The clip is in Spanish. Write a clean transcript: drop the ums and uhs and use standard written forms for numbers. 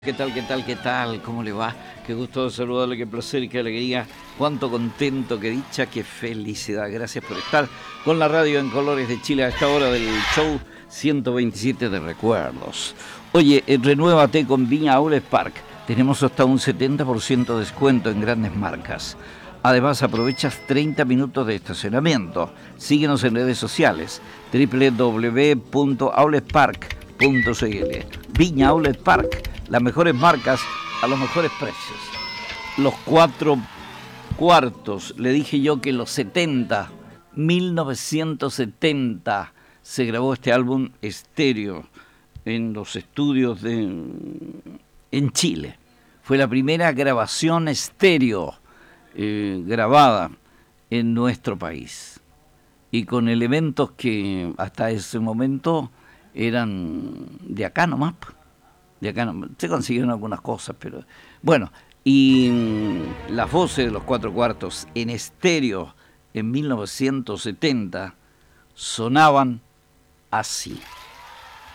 ¿Qué tal, qué tal, qué tal? ¿Cómo le va? Qué gusto saludarle, qué placer y qué alegría. Cuánto contento, qué dicha, qué felicidad. Gracias por estar con la radio en Colores de Chile a esta hora del show 127 de Recuerdos. Oye, renuévate con Viña Outlet Park. Tenemos hasta un 70% de descuento en grandes marcas. Además, aprovechas 30 minutos de estacionamiento. Síguenos en redes sociales www.outletpark.cl. Viña Outlet Park. Las mejores marcas a los mejores precios. Los 4/4, le dije yo que en los 70, 1970, se grabó este álbum estéreo en los estudios en Chile. Fue la primera grabación estéreo grabada en nuestro país. Y con elementos que hasta ese momento eran de acá nomás. De acá no, se consiguieron algunas cosas, pero bueno, y las voces de los 4/4 en estéreo en 1970 sonaban así.